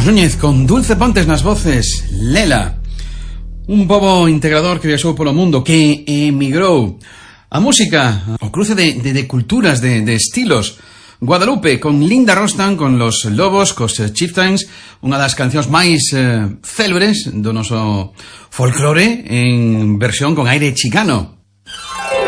Carlos Núñez con Dulce Pontes nas voces, Lela, un pobo integrador que viaxou polo mundo, que emigrou. A música, o cruce de culturas, de estilos. Guadalupe con Linda Rostan, con Los Lobos, cos Chieftains, unha das cancións máis célebres do noso folclore en versión con aire chicano.